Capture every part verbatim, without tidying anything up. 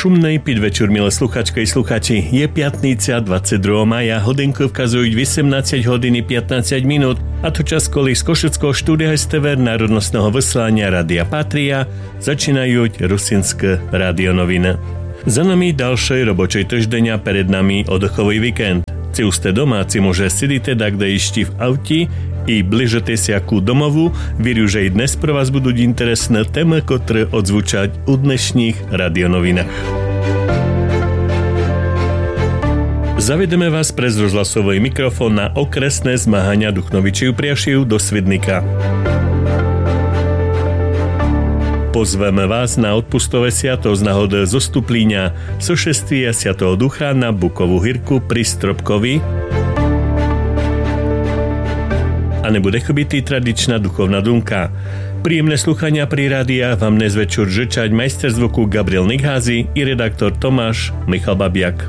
Šumnej podvečer, milé sluchačky i sluchači. Je piatnica dvadsiateho druhého maja, hodinku vkazujú osemnásť hodiny pätnásť minút a to čas, koli z Košického štúdia es té vé národnostného vyslania Rádia Patria začínajú rusinské radionoviny. Za nami ďalšej robočej týždňa, pred nami oddechový víkend. Si ste doma, si môže sedíte tak, kde išti v auti i bližete si akú domovu, vieru, že i dnes pro vás budú interesné témy, ktoré odzvučať u dnešných radionovinách. Zavedeme vás prez rozhlasový mikrofón na okresné zmáhania Duchnovičiu Priašiu do Svidnika. Pozveme vás na odpustové sviato z náhody zostuplíňa sošestvia Sviatého Ducha na Bukovú Hyrku pri Stropkovi. A nebude chybitý tradičná duchovná dunka. Príjemné sluchania pri rádia vám dnes večer žečať majster zvuku Gabriel Nigházy i redaktor Tomáš Michal Babiak.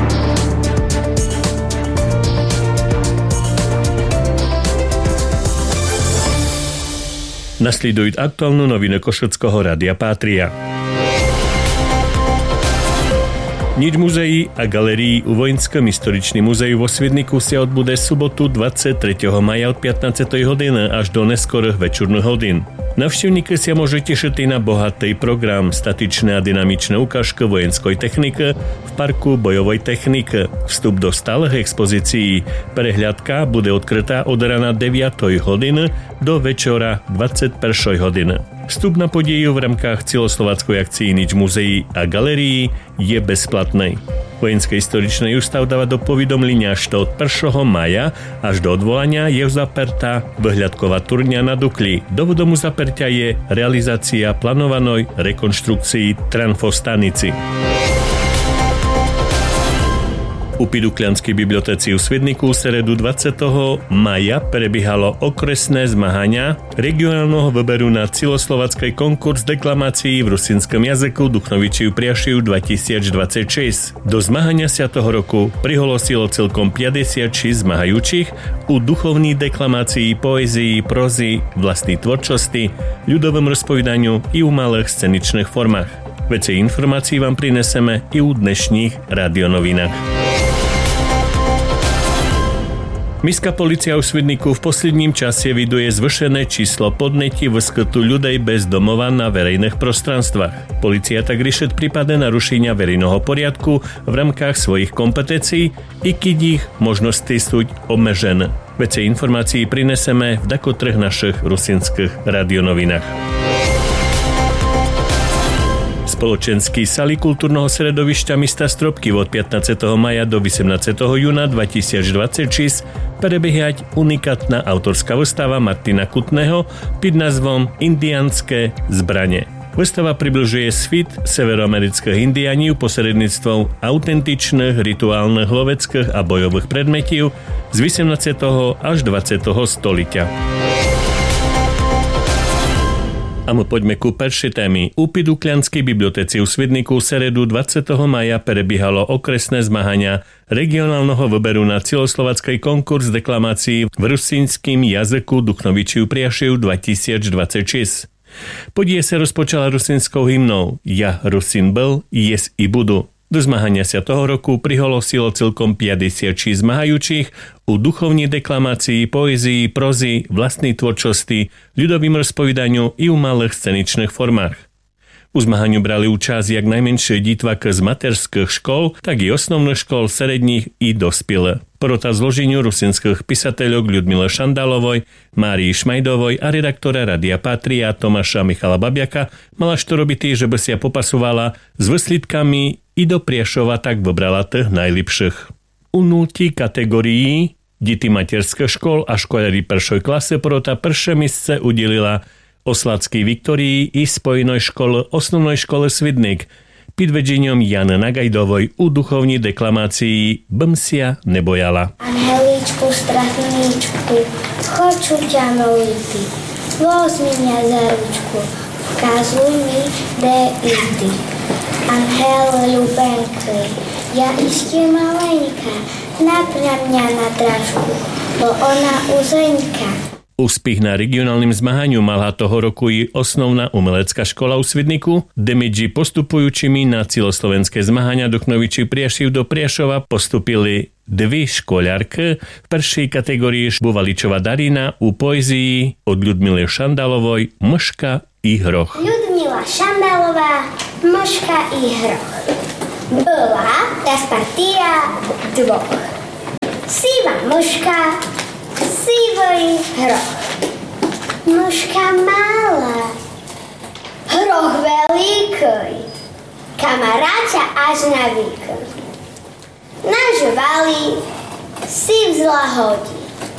Nasledujú aktuálnu novinu Košického rádia Patria. Nič muzeí a galerií u Vojenskom historičným muzeu vo Svidniku sa odbude sobotu dvadsiateho tretieho maja od pätnástej hodiny až do neskorých večerných hodín. Navštevníky sa môžu tešiť na bohatý program, statičné a dynamičné ukážky vojenskej techniky v parku bojovej techniky. Vstup do stálych expozícií. Prehliadka bude odkrytá od rana deviatej hodiny do večera dvadsiatej prvej hodiny. Vstup na podieju v rámkach celoslováckej akcii Nič muzeí a galerií je bezplatný. Vojenský historičný ústav dáva do povedomlenia, že od prvého maja až do odvolania je zapertá vyhľadková turňa na Dukli. Dôvodom zapertia je realizácia plánovanej rekonštrukcii Tranfostanici. U Piduklianskej bibliotéci u Svidniku v stredu dvadsiateho maja prebiehalo okresné zmahania regionálneho výberu na celoslovacký konkurs deklamácií v rusinskom jazyku Duchnovičiu Priašiu dvetisícdvadsaťšesť. Do zmahania sa toho roku prihlosilo celkom päťdesiatšesť zmahajúcich u duchovných deklamácií, poézii, prozy, vlastnej tvorčosti, ľudovom rozpovedaniu i u malých sceničných formách. Veci informácií vám prineseme i u dnešných radionovinách. Mestská polícia v Svidniku v posledním čase viduje zvyšené číslo podnetí vyskytu ľudí bez domova na verejných prostranstvách. Polícia tak rieši prípady narušenia verejného poriadku v rámkach svojich kompetencií, i keď ich možnosti sú obmedzené. Veci informácií prineseme v dakotrých našich rusinských radionovinách. Spoločenský sali kultúrneho sredovišťa mesta Stropky od pätnásteho maja do osemnásteho júna dvetisícdvadsaťšesť prebiehať unikátna autorská výstava Martina Kutného pod názvom Indiánske zbrane. Výstava približuje svit severoamerických indiánov posredníctvom autentičných rituálnych loveckých a bojových predmetov z osemnásteho až dvadsiateho stoliťa. A my poďme ku peršej témy. U Piduklianskej bibliotéci u Svidniku v stredu dvadsiateho maja prebiehalo okresné zmahania regionálneho výberu na celoslovacký konkurs deklamácií v rusínskom jazyku Duchnovičiu Priašiu dvetisícdvadsaťšesť. Podie sa rozpočala rusinskou hymnou Ja Rusin byl, jes i budu. Do zmahania sa toho roku prihlosilo celkom päťdesiatšesť zmahajúcich u duchovnej deklamácii, poézii, prozy, vlastnej tvorčosti, ľudovým rozpovedaniu i u malých sceničných formách. U zmahaniu brali účasť jak najmenšie dítvaka z materských škol, tak i osnovných škol, sredních i dospelé. Porota zloženiu rusinských písateľov Ľudmile Šandalovoj, Márii Šmajdovoj a redaktora Rádia Patria Tomáša Michala Babiaka mala što robiť, že by sa popasovala s výsledkami i do Priešova tak vybrala tých najlepších. U nultej kategórii deti materských škol a školári prvej klasy porota prvé miestce udelila Osladskej Viktorii i spojenej škole osnovnej škole Svidnik pod vedením Jany Nagajdovoj u duchovní deklamácii Bmsia nebojala. Angelíčku, strachníčku, хочу ťa moliti, возьми mňa za ručku, vkazuj mi, kde ísť. Angel ľubenký, ja ešte maleńka, napňa mňa na drážku, bo ona uzeńka. Úspіх na regionálnym zmahaniu mala toho roku i osnovná umelecká škola u Svidniku, kde medzi postupujúcimi na celoslovenské zmahania Duchnoviči Priašiv do Priašova postupili dvi škoľarky. V prvej kategórii Buvaličova Darina u poezii od Ľudmily Šandalovoj Mška i hroch. Ľudmila Šandalová, Mška i hroch. Bola partia dvoch. Siva mška, sivý hroch. Mška malá, hroch veľký, kamaráťa až na výkon. Nažvali, siv zlahodí.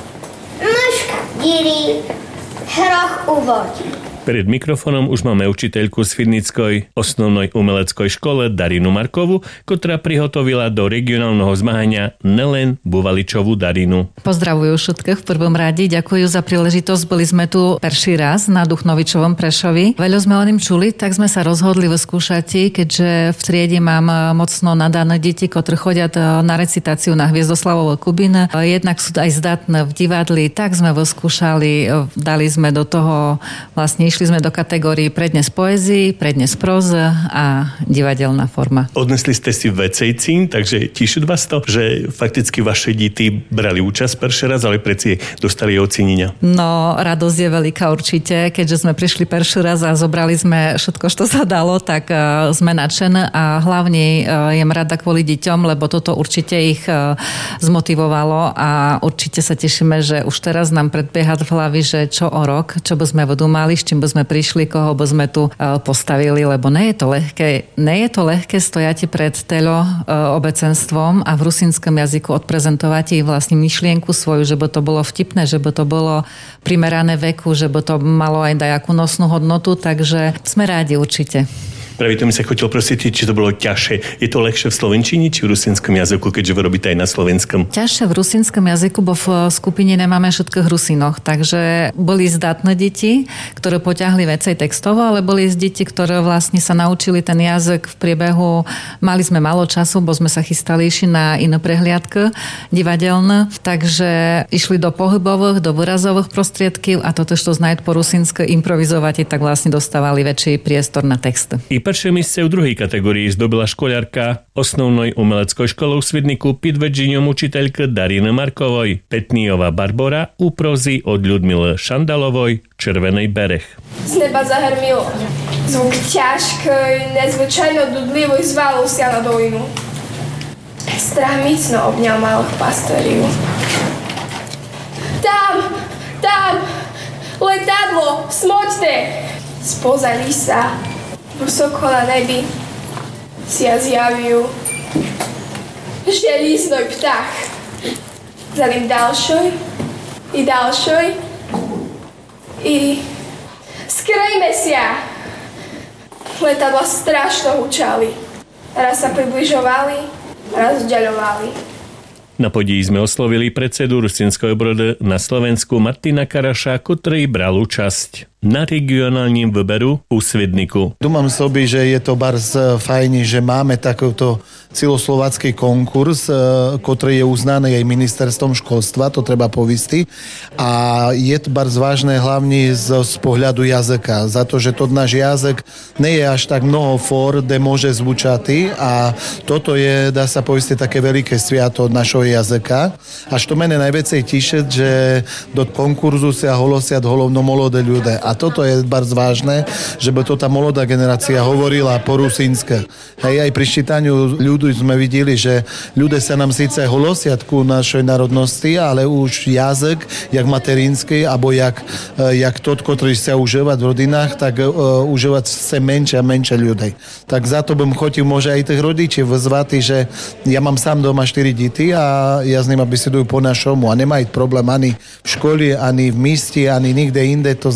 Mška díri, hroch uvodí. Pred mikrofónom už máme učiteľku z Svidnickej osnovnej umeleckej škole Darinu Markovu, ktorá prihotovila do regionálneho zmahania nelen Buvaličovú Darinu. Pozdravujú všetkých v prvom rade, ďakujú za príležitosť. Boli sme tu prvý raz na Duchnovičovom Prešovi. Veľa sme o ním čuli, tak sme sa rozhodli vyskúšať, keďže v triede mám mocno nadané deti, ktorí chodia na recitáciu na Hviezdoslavovú Kubín. Jednak sú aj zdatné v divadli, tak sme vyskúšali, dali sme do toho vlastne išli sme do kategórií prednes poézii, prednes próza a divadelná forma. Odnesli ste si vecejcín, takže tíši vás to, že fakticky vaše deti brali účasť prvý raz, ale preci dostali ocenenia. No, radosť je veľká určite, keďže sme prišli prvý raz a zobrali sme všetko, čo sa dalo, tak uh, sme nadšené a hlavne uh, jem rada kvôli deťom, lebo toto určite ich uh, zmotivovalo a určite sa tešíme, že už teraz nám predbieha v hlavi, že čo o rok, čo by sme vedumali, s čím by sme prišli, koho by sme tu postavili, lebo nie je to ľahké, nie je to ľahké stojať pred telo obecenstvom a v rusínskom jazyku odprezentovať ich vlastne myšlienku svoju, že by to bolo vtipné, že by to bolo primerané veku, že by to malo aj dajakú nosnú hodnotu, takže sme rádi určite. Práve to mi sa chodil prosiť, či to bolo ťažšie. Je to ľahšie v slovenčine či v rusínskom jazyku, keďže vy robíte aj na slovenskom? Ťažšie v rusínskom jazyku, bo v skupine nemáme všetkých rusínoch, takže boli zdatné deti, ktoré poťahli vecej textovo, ale boli deti, ktoré vlastne sa naučili ten jazyk v priebehu, mali sme málo času, bo sme sa chystali išli na iné prehliadky divadelné, takže išli do pohybových, do výrazových prostriedkov a toto, čo znajú po rusínsky improvizovať, tak vlastne dostávali väčší priestor na texty. Prvé mieste v druhej kategórii zdobila škoľarka osnovnej umeleckej školy v Svidniku pod vedením učiteľky Dariny Markovoj, Petníjová Barbora u prózy od Ľudmily Šandalovoj Červený bereh. Z neba zahrmilo. Zvuk ťažkej, nezvyčajno dudlivoj zvalil sa na dolinu. Strach micno obňal malých pastériu. Tam, tam, letadlo, smoďte! Spoza lisa, vysoko na nebi si ja zjavil želíznoj ptach. Za ním ďalšoj i ďalšoj i skrejme sa. Letadla strašno hučali. Raz sa približovali, raz vzdiaľovali. Na podí sme oslovili predsedu rusínskej obrody na Slovensku Martina Karaša, ktorý bral účasť na regionálnym výberu u Svidniku. Думам собі, že je to bardzo fajnie, že máme takýto celoslovacký konkurs, ktorý je uznaný aj ministerstvom školstva, to treba povistiť. A je to bardzo vážne hlavne z, z pohľadu jazyka, za to, že to náš jazyk nie je až tak mnoho fór, kde môže zvučati a toto je, dá sa povistiť, také veľké sviato našho jazyka. A što mene najviacej tiše, že do konkurzu sa holosiat holovno molode ľudia. A toto je bardzo vážne, že by to tá molodá generácia hovorila po rusínske. Hej, aj pri ščítaniu ľudu sme videli, že ľudia sa nám síce holosiat ku našej národnosti, ale už jazyk, jak materinský, alebo jak, jak to, ktorý sa užívať v rodinách, tak uh, užívať sa menšie a menšie ľudí. Tak za to bym chotil môže aj tých rodičov vyzvať, že ja mám sám doma štyri deti a ja s nimi besedujú po našomu a nemajú problém ani v škole, ani v míste, ani nikde inde. To znači, že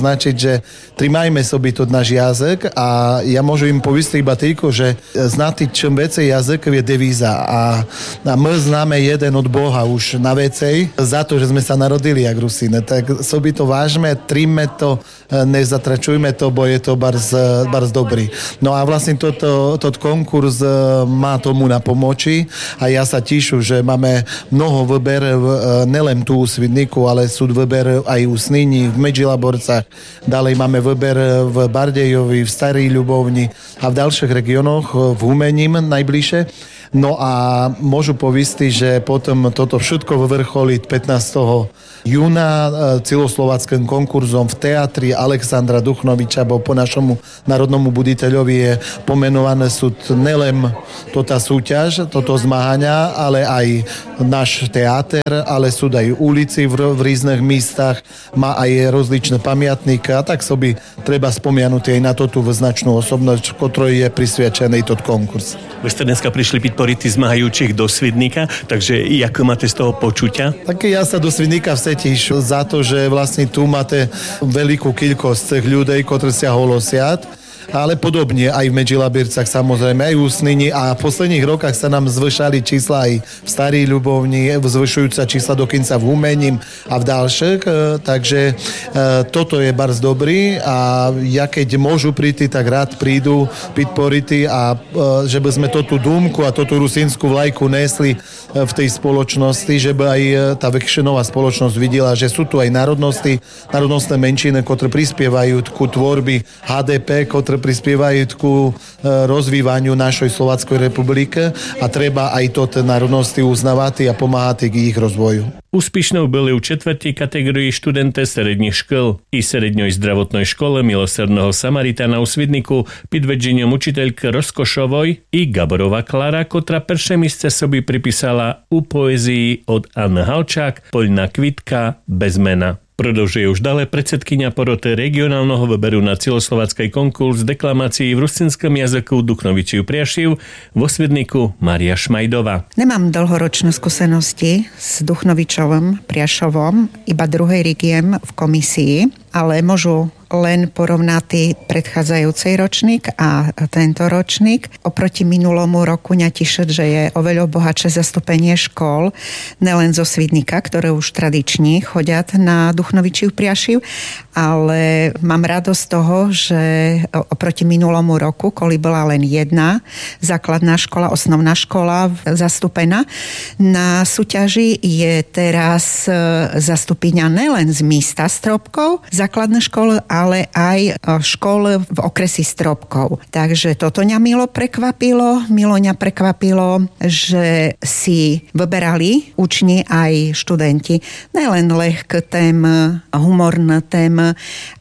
že trimajme sobie to náš jazyk a ja môžu im poviesť iba týko, že znati čím vecej jazyk je devíza a, a my známe jeden od Boha už na vecej za to, že sme sa narodili jak Rusine. Tak sobie to vážme, trimme to, nezatračujme to, bo je to barz, barz dobrý. No a vlastne toto, toto konkurs má tomu na pomoči a ja sa tíšu, že máme mnoho vyber nelen tu u Svidníku, ale sú vyber aj u Sníni, v Medžilaborcach. Ďalej máme vyber v Bardejovi, v Starej Ľubovni a v ďalších regiónoch, v Humením najbližšie. No a môžu povistiť, že potom toto všetko vyvrcholí pätnásteho júna celoslovackým konkurzom v teatri Alexandra Duchnoviča, bo po našomu národnomu buditeľovi je pomenované sú nelen toto súťaž, toto zmáhania, ale aj náš teáter, ale sú aj ulici v, v rôznych místach, má aj rozličné pamiatníky a tak soby treba spomenúť aj na toto značnú osobnosť, ktorej je prisviačený tot konkurs. Vy ste dneska prišli piť pority zmahajúcich do Svidníka, takže ako máte z toho počutia? Tak ja sa do Svidníka vsetíš za to, že vlastne tu máte veľkú kilkosť tých ľudí, ktorí sa holosiat, ale podobne aj v Medžilabircach samozrejme, aj v Usnini a v posledných rokoch sa nám zvyšali čísla aj v Starej Ľubovni, zvyšujúca čísla dokonca v Humením a v ďalších, takže toto je bardzo dobrý a ja keď môžu príti, tak rád prídu piť pority a že by sme toto dúmku a toto rusínsku vlajku nesli v tej spoločnosti, že by aj tá väčšinová spoločnosť videla, že sú tu aj národnosti, národnostné menšiny, ktoré prispievajú ku tvorby há dé pé, ktoré prispievajú ku rozvývaniu našej Slovenskej republiky a treba aj toto národnosti uznávať a pomáhať ich rozvoju. Úspěšnou byli u čtvrtej kategorii študenté stredných škol i sredňoj zdravotnej škole Milosrdného Samaritana u Svidniku pod vedžením učiteľky Rozkošovoj i Gaborová Klara, ktorá prvé místo sobi pripísala u poezii od Anny Halčák Poľná kvitka bez mena. Продовжuje už dále predsedkyňa poroty regionálneho výberu na celoslovacký konkurs deklamácií v rusinskom jazyku Duchnovičiu Priašiv vo Svidniku Mária Šmajdová. Nemám dlhoročné skúsenosti s Duchnovičovom Priašovom, iba druhý rigiem v komisii, ale môžu len porovnatý predchádzajúcej ročník a tento ročník. Oproti minulomu roku mňa teší, že je oveľa bohatšie zastúpenie škôl, nelen zo Svidnika, ktoré už tradične chodia na Duchnovičiu Priašiv, ale mám radosť z toho, že oproti minulomu roku, koli bola len jedna základná škola, osnovná škola zastúpená, na súťaži je teraz zastúpenia nelen z místa Stropkov, základné školy, ale aj škôl v okresi Stropkov. Takže toto mňa milo prekvapilo. Milo mňa prekvapilo, že si vyberali učni aj študenti nelen ľahké témy, humorné témy,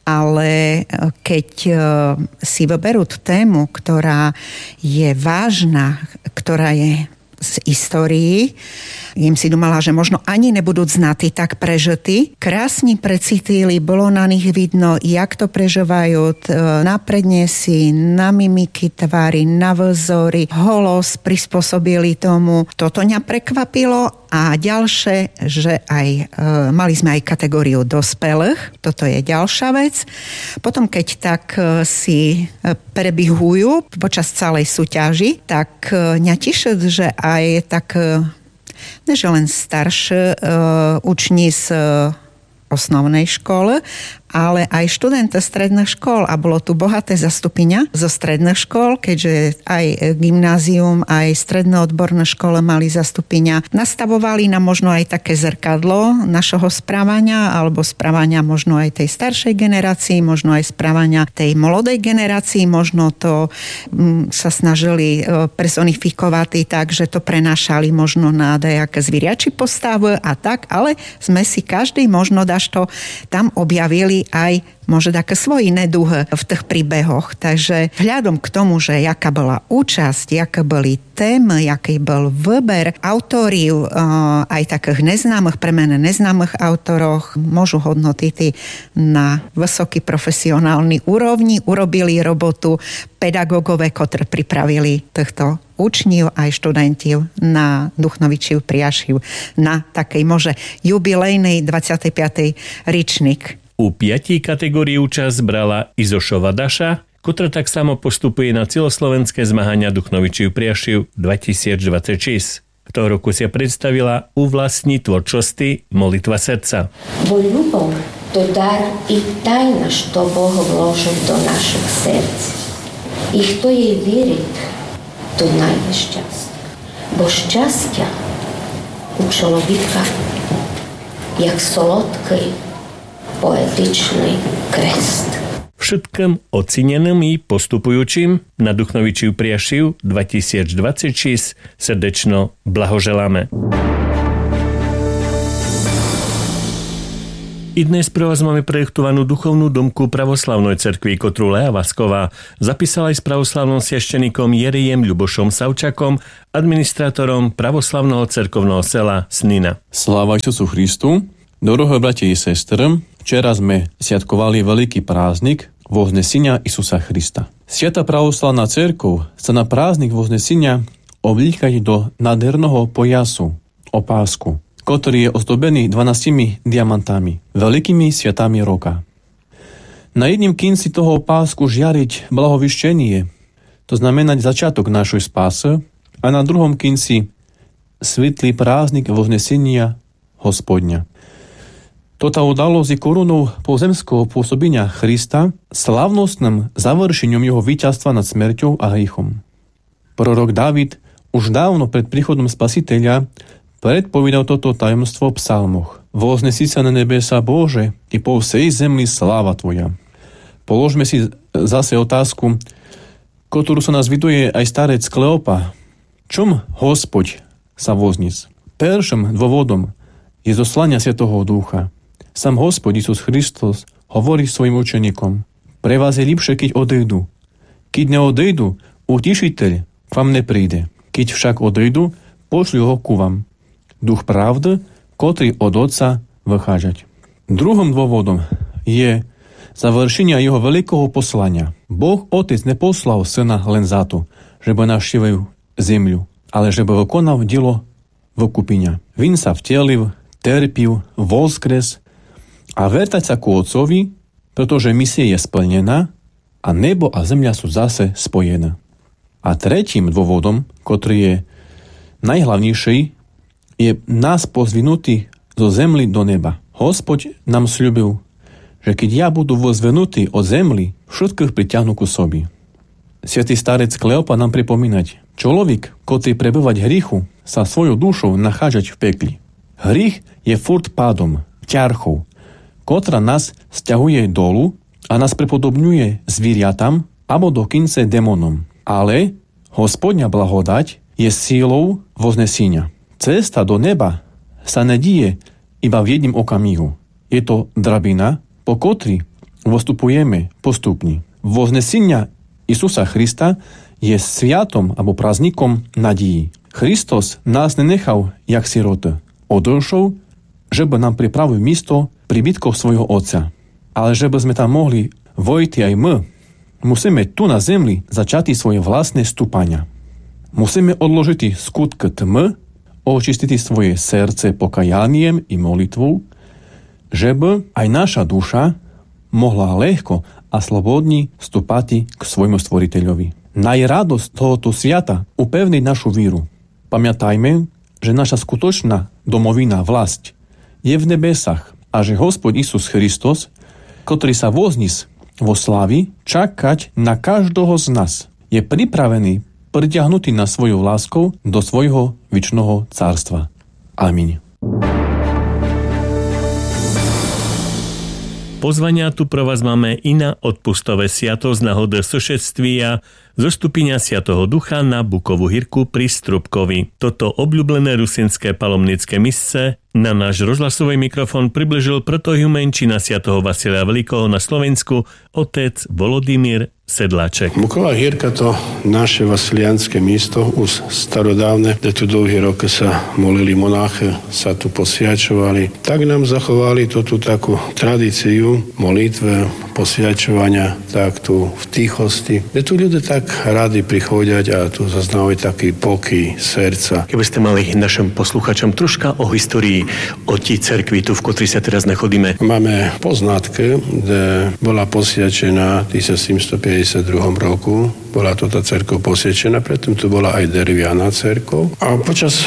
ale keď si vyberú tú tému, ktorá je vážna, ktorá je z histórii, im si domala, že možno ani nebudú znatí tak prežití. Krásne precítili, bolo na nich vidno, jak to prežívajú na predniesi, na mimiky tvári, na vzory, holos prispôsobili tomu. Toto mňa prekvapilo a ďalšie, že aj e, mali sme aj kategóriu dospelých, toto je ďalšia vec. Potom keď tak e, si prebihujú počas celej súťaži, tak e, mňa teší, že aj tak e, než len staršie uh, učni z uh, osnovnej školy, ale aj študenti stredných škôl a bolo tu bohaté zastupenia zo stredných škôl, keďže aj gymnázium, aj stredné odborné školy mali zastupenia. Nastavovali nám možno aj také zrkadlo našho správania alebo správania možno aj tej staršej generácii, možno aj správania tej mladej generácii, možno to m, sa snažili e, personifikovať tak, že to prenášali možno na nejaké zviriači postavy a tak, ale sme si každý možno dáš to tam objavili aj môže také svoji neduhy v tých príbehoch. Takže vzhľadom k tomu, že jaká bola účasť, jaké boli témy, jaký bol výber autoriv, aj takých neznámych, pre mene neznámych autoroch, môžu hodnotiť na vysoký profesionálny úrovni, urobili robotu pedagógové, ktorí pripravili týchto učňov aj študentov na Duchnovičiu Priašiv na takej môže jubilejnej dvadsiatej piatej ročník. U piatich kategórií účasť brala Izošova Daša, ktorá tak samo postupuje na celoslovenské zmahania Duchnovičiu Priašiv dvetisícdvadsaťšesť. V toho roku si predstavila u vlastní tvorčosti Molitva srdca. Bo ľubov to dar i tajna, što Boh vložil do našich srdc. I хто jej вірить, то знайде щастя. Бо щастя у чоловіка як солодкий poetičný krest. Všetkým oceneným i postupujúcim na Duchnovičiu Priašiv dvetisícdvadsaťšesť srdečno blahoželáme. I dnes pre vás máme projektovanú duchovnú domku pravoslavnej cerkvi, ktorú Lea Vasková zapísala aj s pravoslavným svešteníkom Jerijem Ľubošom Savčakom, administrátorom pravoslavného cerkovného sela Snina. Sláva Isusu Christu. Dorohé bratia i sestry, včera sme sviatkovali veľký prázdnik Voznesenia Isusa Krista. Sviata pravoslavná cerkev sa na prázdnik Voznesenia oblíkať do nádherného pojasu, opásku, ktorý je ozdobený dvanástimi diamantami, veľkými sviatami roka. Na jedním kinci toho opásku žiariť blahovyštenie, to znamená začiatok našej spásy, a na druhom kinci svitlý prázdnik Voznesenia Hospodňa. Tota udalosť je korunou pozemského pôsobenia Krista slávnostným završením jeho víťazstva nad smrťou a hriechom. Prorok Dávid už dávno pred príchodom Spasiteľa predpovedal toto tajomstvo v psalmoch. Voznesi sa na nebesa Bože i po vsej zemli sláva Tvoja. Položme si zase otázku, ktorú sa nás viduje aj starec Kleopa. Čom Hospodь sa voznis? Prvým dôvodom je zoslania Svätého Ducha. Sám Hospod Isus Kristus hovorí svojim učeníkom: pre vás je lepšie, keď odejdu. Keď neodejdu, utešiteľ k vám nepríde. Keď však odejdu, pošli ho ku vám. Duch pravdy, ktorý od Otca vychádzať. Druhým dôvodom je završenie jeho veľkého poslania. Boh Otec neposlal Syna len za to, že by navštívil zemľu, ale že by vykonal dielo vykúpenia. Vin sa vtelil, terpil, voskres a vertať sa ku Otcovi, pretože misia je splnená a nebo a zemľa sú zase spojené. A tretím dôvodom, ktorý je najhlavnejší, je nás pozvinutý zo zemli do neba. Hospod nám sľúbil, že keď ja budu vozvenutý od zemli, všetkých priťahnu ku sobi. Svätý starec Kleopa nám pripomínať, človek, ktorý prebývať hriechu, sa svojou dušou nachádzať v pekli. Hriech je furt pádom, ťarchou, ktorá nás sťahuje dolu a nás prepodobňuje zvieratám alebo dokonca démonom. Ale Hospodňa blahodať je sílou voznesenia. Cesta do neba sa nedieje iba v jednom okamihu. Je to drabina, po ktorý vostupujeme postupne. Voznesenia Isusa Krista je sviatom alebo prázdnikom nadії. Kristus nás nenechal jak siroty. Odešol, že by nám pripravil miesto príbytkov svojho Otca. Ale že by sme tam mohli vojti aj my, musíme tu na zemli začať svoje vlastné stúpania. Musíme odložiť skutky tmy, očistiť svoje srdce pokajaniem i molitvou, že by aj naša duša mohla ľahko a slobodne vstúpať k svojmu stvoriteľovi. Najradosť tohoto sviata upevniť našu víru. Pamätajme, že naša skutočná domovina vlast je v nebesách a že Hospod Isus Kristus, ktorý sa voznis vo slavi, čakať na každého z nás, je pripravený pritiahnutý na svojou láskou do svojho vičného cárstva. Amin. Pozvania tu pro vás máme i na odpustové sviatosť na hode sošectvia zostupenia Svätého Ducha na Bukovú Hírku pri Strubkovi. Toto obľúbené rusinské palomnické misce na náš rozhlasový mikrofón približil protohymenčina Svätého Vasilia Veľkého na Slovensku otec Volodymyr Sedláček. Buková Hírka to naše vasilianské místo, už starodávne, kde tu dlhé roky sa molili monáche, sa tu posviačovali. Tak nám zachovali to tu takú tradíciu molitve, posviačovania, tak tu v tichosti, kde tu ľudia tak radi prichodia a tu zaznávajú taký pokoj srdca. Keby ste mali našim posluchačom troška o histórii povedali o tí cerkvi tu, v ktorej sa teraz nachodíme? Máme poznatky, kde bola posviačená v tisícsedemstopäťdesiatdva roku. Bola to tá cerkev posviačená, predtým tu bola aj deriviana cerkev. A počas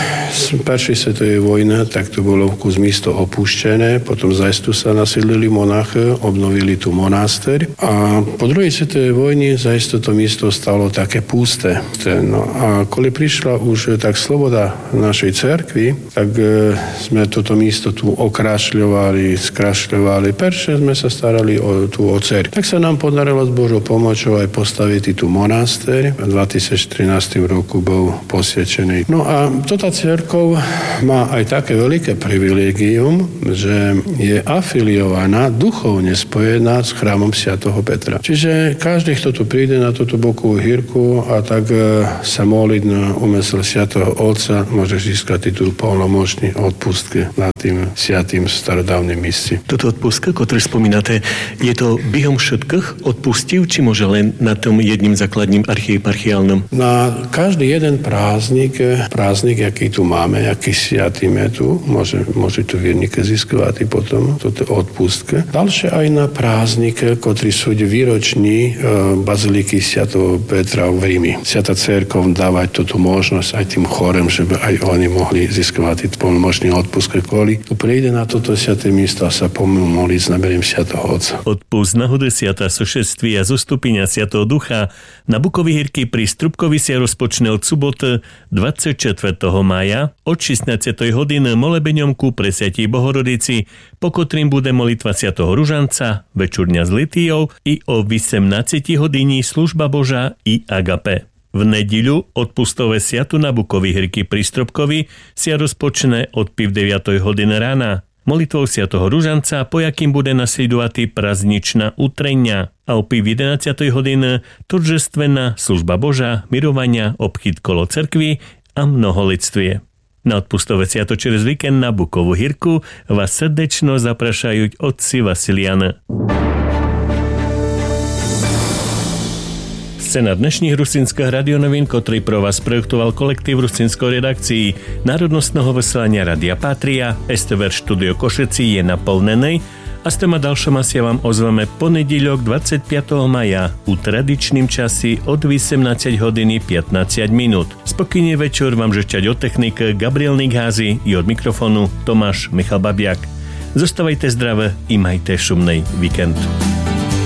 prvej svetovej vojny tak tu bolo kus místo opúštené, potom zajstu sa nasídlili monachy, obnovili tu monastery a po druhej svetovej vojne zajstu to místo stalo také pusté. No a keď prišla už tak sloboda našej cerkvi, tak e, sme toto místo tu okrašľovali, skrašľovali. Perše sme sa starali o, tu o cerkvi. Tak sa nám podarilo s Božou pomocou aj postaviť tu monaster. V dvetisíctrinástom roku bol posviačený. No a toto cerkev má aj také veľké privilégium, že je afiliovaná, duchovne spojená s chrámom svätého Petra. Čiže každý, kto tu príde na túto bokovú hírku a tak e, sa modliť na úmysel svätého Otca, môže získať titul plnomocný odpustky na tým svätým starodávnym mieste. Toto odpustka, ktoré spomínate, je to behom všetkých odpustil, či môže len na tom jedným základním archieparchiálnom? Na každý jeden prázdnik, prázdnik, aký tu máme, aký sviatý je tu, môže, môže tu vierník získať potom toto odpustke. Ďalšie aj na prázdnik, ktorý sú výroční e, baziliky svätého Petra v Rími. Svätá cerkev dávať túto možnosť aj tým chorem, že by aj oni mohli získať plnomocný odpustke. Kvôli tu príde na toto sväté miesto a sa pomôcť modliť s naberiem svätého Otca. Odpust náhody svätá sošeství a zostupenia Svätého Ducha na Bukovej hírky pri Strupkovi sa rozpočne od soboty dvadsiateho štvrtého mája od šestnástej hodiny molebeňom ku Presvätej Bohorodici, po ktorým bude molitva svätého Ružanca, večurňa s litijou i o osemnástej hodiny služba Božá i agape. V nedeľu odpustové sviato na Bukovej hírky pri Stropkovi sa rozpočne od pol deviatej hodiny rána. Molitvou svätého Ružanca, po jakým bude nasledovať prazničná utrenia a o pol jedenástej hodiny торжественná služba Božá, mirovania, obchod kolo cerkvy a mnohoľudstvie. Na odpustové sviato čez víkend na Bukovú hírku vás srdečno zaprašajú otci Vasilian. Scéna dnešných rusínskych radionovín, ktorý pro vás projektoval kolektív rusínskej redakcii Národnostného vysielania Rádia Patria, es té vé štúdio Košeci je naplnený a s téma ďalšoma sa vám ozveme ponedeľok dvadsiateho piateho mája u tradičným časi od osemnástej hodiny pätnásť minút. Spokojný večer vám žečať od technik Gabriel Nigházy i od mikrofónu Tomáš Michal Babiak. Zostávajte zdravé i majte šumnej víkend.